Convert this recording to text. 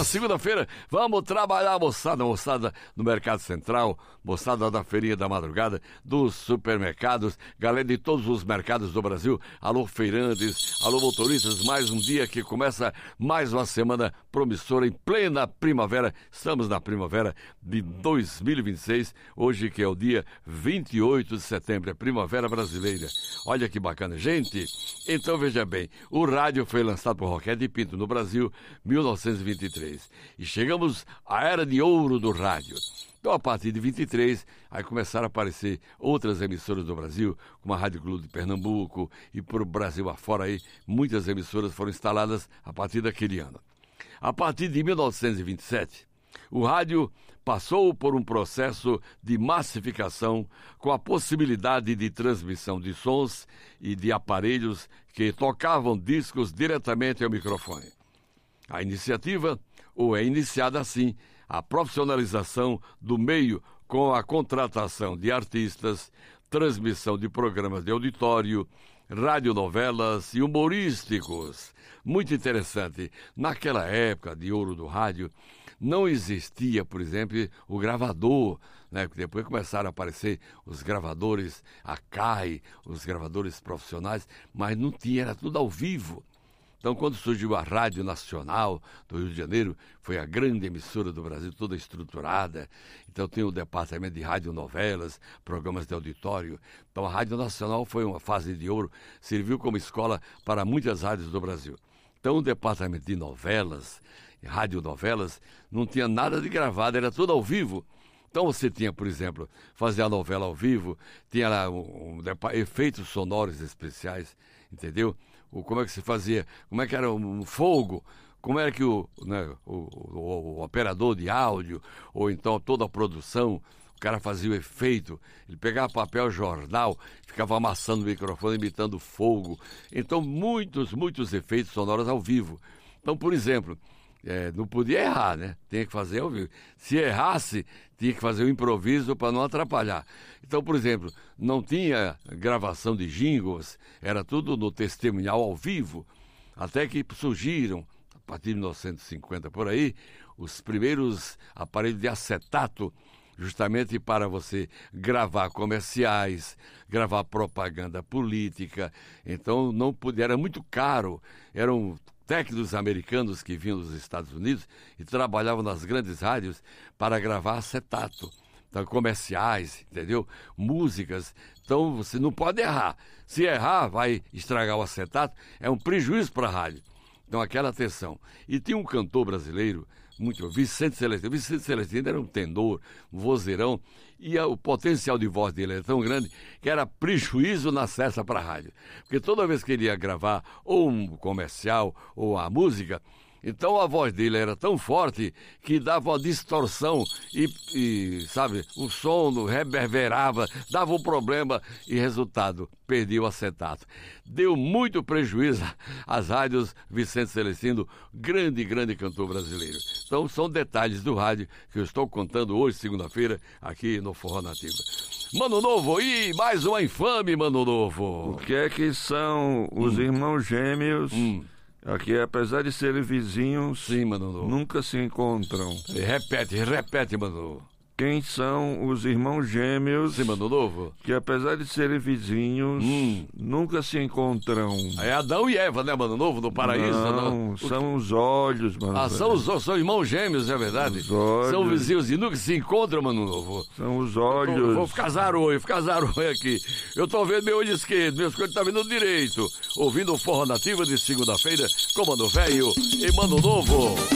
uma segunda-feira. Vamos trabalhar, moçada no Mercado Central, moçada da Feirinha da Madrugada, dos supermercados, galera de todos os mercados do Brasil. Alô, feirantes, alô, motoristas. Mais um dia que começa mais uma semana promissora em plena primavera. Estamos na primavera de 2026, hoje que é o dia 28 de setembro, é primavera brasileira. Olha que bacana, gente. Então veja bem, o rádio foi lançado por Roquete e Pinto no Brasil, 1923. E chegamos à era de ouro do rádio. Então, a partir de 23, aí começaram a aparecer outras emissoras do Brasil, como a Rádio Clube de Pernambuco, e por Brasil afora aí, muitas emissoras foram instaladas a partir daquele ano. A partir de 1927, o rádio passou por um processo de massificação com a possibilidade de transmissão de sons e de aparelhos que tocavam discos diretamente ao microfone. A iniciativa, ou é iniciada assim, a profissionalização do meio com a contratação de artistas, transmissão de programas de auditório, radionovelas e humorísticos. Muito interessante. Naquela época de ouro do rádio, não existia, por exemplo, o gravador, né? Depois começaram a aparecer os gravadores, a CAI, os gravadores profissionais, mas não tinha, era tudo ao vivo. Então, quando surgiu a Rádio Nacional do Rio de Janeiro, foi a grande emissora do Brasil, toda estruturada. Então, tem o departamento de radionovelas, programas de auditório. Então, a Rádio Nacional foi uma fase de ouro, serviu como escola para muitas rádios do Brasil. Então, o departamento de novelas, radionovelas, não tinha nada de gravado, era tudo ao vivo. Então você tinha, por exemplo, fazer a novela ao vivo, tinha lá efeitos sonoros especiais, entendeu? Como é que se fazia, como é que era um fogo, como era que o operador de áudio, ou então toda a produção, o cara fazia o efeito, ele pegava papel jornal, ficava amassando o microfone, imitando fogo. Então muitos efeitos sonoros ao vivo. Então, por exemplo, não podia errar, né? Tinha que fazer ao vivo. Se errasse, tinha que fazer o improviso para não atrapalhar. Então, por exemplo, não tinha gravação de jingles, era tudo no testemunhal ao vivo. Até que surgiram, a partir de 1950 por aí, os primeiros aparelhos de acetato, justamente para você gravar comerciais, gravar propaganda política. Então, não podia, era muito caro, eram técnicos americanos que vinham dos Estados Unidos e trabalhavam nas grandes rádios para gravar acetato. Então, comerciais, entendeu? Músicas. Então, você não pode errar. Se errar, vai estragar o acetato, é um prejuízo para a rádio. Então, aquela atenção. E tinha um cantor brasileiro, Vicente Celestino. Vicente Celestino era um tenor, um vozeirão, e o potencial de voz dele era tão grande que era prejuízo na cesta para a rádio. Porque toda vez que ele ia gravar ou um comercial ou a música, então a voz dele era tão forte que dava uma distorção e sabe, o som reverberava, dava um problema e, resultado, perdia o acetato. Deu muito prejuízo às rádios Vicente Celestino, grande cantor brasileiro. Então são detalhes do rádio que eu estou contando hoje, segunda-feira, aqui no Forró Nativa. Mano Novo, e mais uma infame, Mano Novo. O que é que são os irmãos gêmeos... Aqui, apesar de serem vizinhos, sim, Mano, nunca se encontram. Repete, Mano. Quem são os irmãos gêmeos, sim, Mano Novo, que apesar de serem vizinhos, nunca se encontram? É Adão e Eva, né, Mano Novo, no paraíso? Não, são os olhos, Mano. São irmãos gêmeos, é verdade? Os olhos. São vizinhos e nunca se encontram, Mano Novo. São os olhos. Vou ficar zaroio aqui. Eu tô vendo meu olho esquerdo, meu esquerdo tá vendo direito. Ouvindo o Forró Nativa de segunda-feira com Mano Velho e Mano Novo.